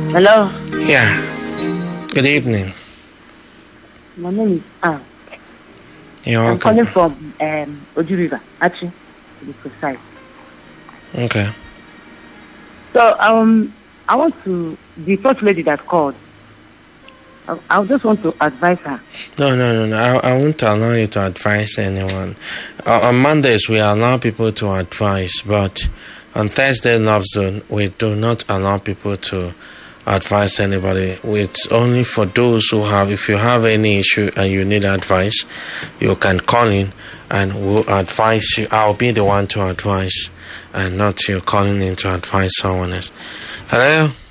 Hello. Yeah. Good evening. My name is Anne. You're I'm welcome. calling from Oju River, actually, to be precise. Okay. So I want to the first lady that called. I just want to advise her. No. I won't allow you to advise anyone. On Mondays, we allow people to advise, but on Thursday Love Zone, we do not allow people to advise anybody. It's only for those who have, if you have any issue and you need advice, you can call in and we'll advise you. I'll be the one to advise and not you calling in to advise someone else. Hello?